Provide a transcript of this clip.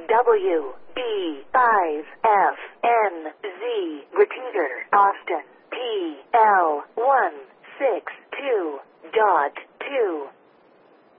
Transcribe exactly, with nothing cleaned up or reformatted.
W B five F N Z. Repeater, Austin. P L one six